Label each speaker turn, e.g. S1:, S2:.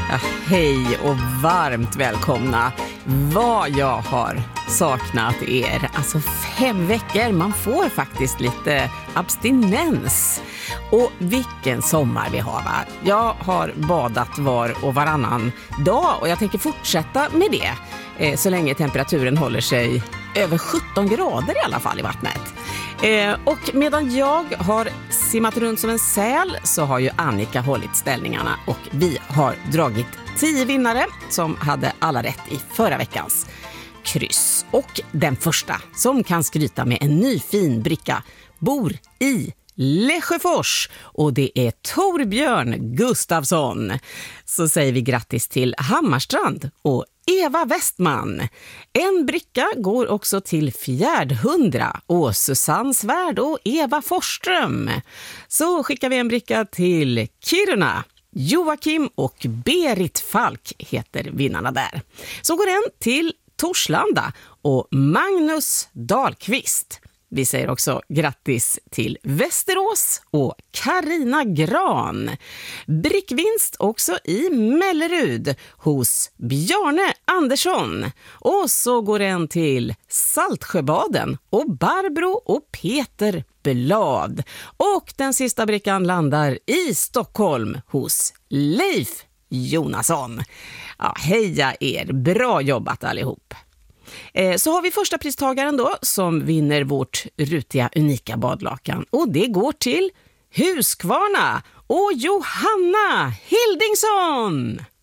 S1: Ja, hej och varmt välkomna. Vad jag har saknat er. Alltså 5 veckor, man får faktiskt lite abstinens. Och vilken sommar vi har, va? Jag har badat var och varannan dag och jag tänker fortsätta med det. Så länge temperaturen håller sig över 17 grader i alla fall i vattnet. Och medan jag har simmat runt som en säl så har ju Annika hållit ställningarna och vi har dragit 10 vinnare som hade alla rätt i förra veckans kryss. Och den första som kan skryta med en ny fin bricka bor i Lesjöfors och det är Torbjörn Gustafsson. Så säger vi grattis till Hammarstrand och Eva Westman. En bricka går också till Fjärdhundra och Susanne Svärd och Eva Forsström. Så skickar vi en bricka till Kiruna. Joakim och Berit Falk heter vinnarna där. Så går den till Torslanda och Magnus Dahlqvist. Vi säger också grattis till Västerås och Karina Gran. Brickvinst också i Mellerud hos Bjarne Andersson. Och så går den till Saltsjöbaden och Barbro och Peter Blad. Och den sista brickan landar i Stockholm hos Leif Jonasson. Ja, heja er, bra jobbat allihop. Så har vi första pristagaren då som vinner vårt rutiga unika badlakan och det går till Huskvarna och Johanna Hildingsson.